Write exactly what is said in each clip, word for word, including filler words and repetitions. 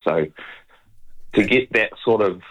So to get that sort of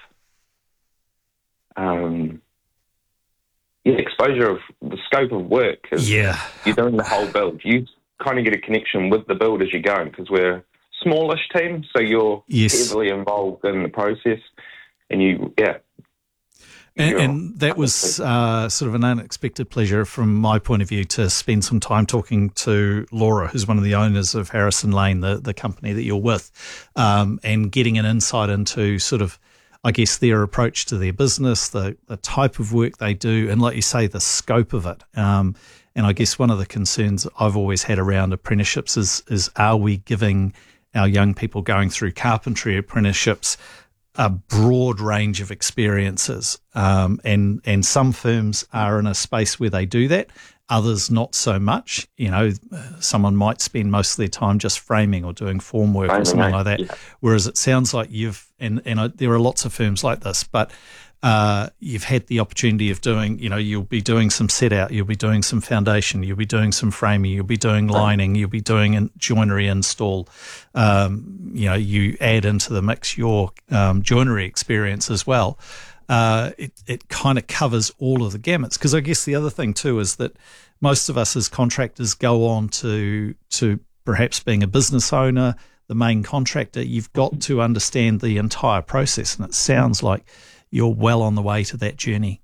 um, yeah, exposure of the scope of work, is yeah, you're doing the whole build. You kind of get a connection with the build as you're going, because we're a smallish team, so you're yes. heavily involved in the process, and you, yeah. And, and that was uh, sort of an unexpected pleasure from my point of view to spend some time talking to Laura, who's one of the owners of Harrison Lane, the, the company that you're with, um, and getting an insight into sort of, I guess, their approach to their business, the, the type of work they do, and like you say, the scope of it. Um, and I guess one of the concerns I've always had around apprenticeships is, is are we giving our young people going through carpentry apprenticeships a broad range of experiences, um, and and some firms are in a space where they do that, others not so much. You know, someone might spend most of their time just framing or doing form work or something like that, yeah. Whereas it sounds like you've, and, and I, there are lots of firms like this, but uh, you've had the opportunity of doing, you know, you'll be doing some set out, you'll be doing some foundation, you'll be doing some framing, you'll be doing lining, you'll be doing in, joinery install. Um, you know, you add into the mix your um, joinery experience as well. Uh, it, it kind of covers all of the gamuts. Because I guess the other thing too is that most of us as contractors go on to to perhaps being a business owner, the main contractor. You've got to understand the entire process, and it sounds like you're well on the way to that journey.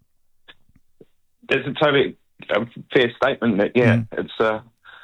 It's a totally a fair statement. That yeah, mm. it's uh,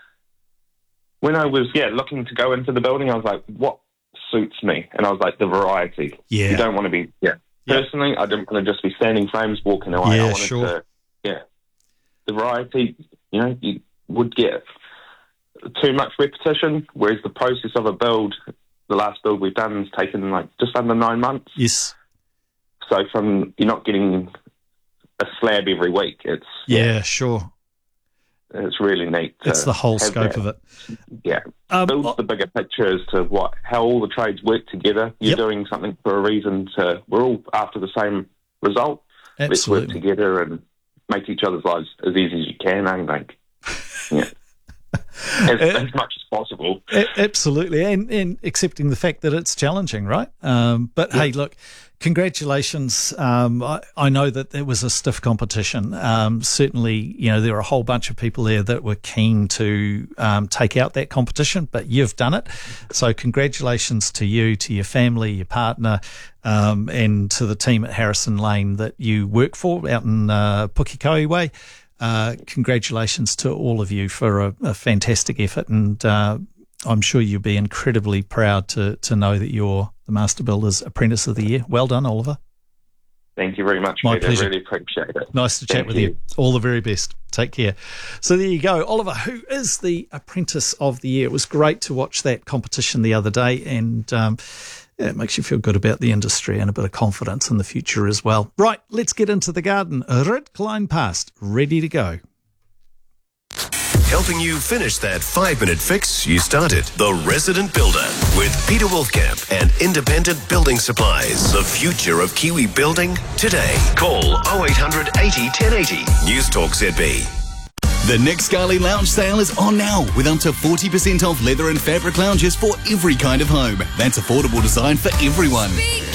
when I was yeah looking to go into the building, I was like, what suits me? And I was like, the variety. Yeah, you don't want to be yeah. yeah. Personally, I didn't want to just be standing frames, walking away. Yeah, I wanted sure. to yeah, the variety. You know, you would get too much repetition, whereas the process of a build, the last build we've done, has taken like just under nine months. Yes. So from you're not getting a slab every week. It's yeah, yeah sure. It's really neat. To it's the whole scope that. of it. Yeah, um, builds the bigger picture as to what how all the trades work together. You're yep. doing something for a reason. To we're all after the same result. Absolutely. Let's work together and make each other's lives as easy as you can. I think. Yeah. As, as much as possible. Absolutely, and, and accepting the fact that it's challenging, right? Um, but yeah. Hey, look, congratulations. Um, I, I know that there was a stiff competition. Um, certainly, you know, there were a whole bunch of people there that were keen to um, take out that competition, but you've done it. So congratulations to you, to your family, your partner, um, and to the team at Harrison Lane that you work for out in uh, Pukekohe Way. Uh, congratulations to all of you for a, a fantastic effort, and uh, I'm sure you'll be incredibly proud to to know that you're the Master Builders Apprentice of the Year. Well done, Oliver. Thank you very much, My Peter. pleasure. I really appreciate it. Nice to chat Thank with you. you. All the very best. Take care. So there you go. Oliver, who is the Apprentice of the Year. It was great to watch that competition the other day, and um, yeah, it makes you feel good about the industry and a bit of confidence in the future as well. Right, let's get into the garden. Rit Klein Past, ready to go. Helping you finish that five-minute fix you started. The Resident Builder with Peter Wolfkamp and Independent Building Supplies. The future of Kiwi building today. Call oh eight hundred eighty ten eighty. News Talk Z B. The Nick Scali Lounge sale is on now with up to forty percent off leather and fabric lounges for every kind of home. That's affordable design for everyone.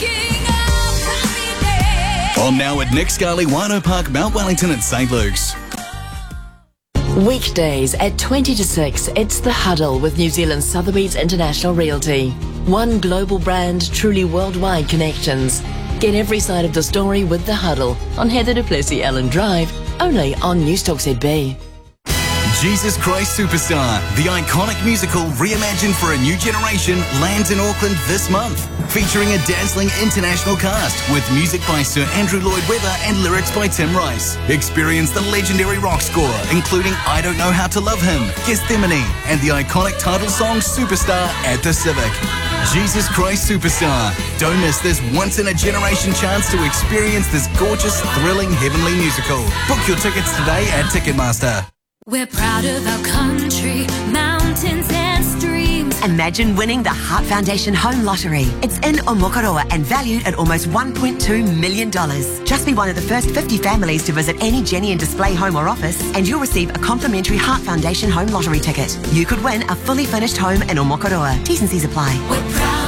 On now at Nick Scali, Wino Park, Mount Wellington and Saint Luke's. Weekdays at twenty to six, it's The Huddle with New Zealand Sotheby's International Realty. One global brand, truly worldwide connections. Get every side of the story with The Huddle on Heather du Plessis Ellen Drive, only on News Talk Z B. Jesus Christ Superstar, the iconic musical reimagined for a new generation, lands in Auckland this month. Featuring a dazzling international cast with music by Sir Andrew Lloyd Webber and lyrics by Tim Rice. Experience the legendary rock score, including I Don't Know How to Love Him, Gethsemane, and the iconic title song Superstar at the Civic. Jesus Christ Superstar. Don't miss this once-in-a-generation chance to experience this gorgeous, thrilling, heavenly musical. Book your tickets today at Ticketmaster. We're proud of our country, mountains and streams. Imagine winning the Heart Foundation Home Lottery. It's in Omokoroa and valued at almost one point two million dollars. Just be one of the first fifty families to visit any Jenny and Display home or office, and you'll receive a complimentary Heart Foundation Home Lottery ticket. You could win a fully finished home in Omokoroa. T's and C's apply. We're proud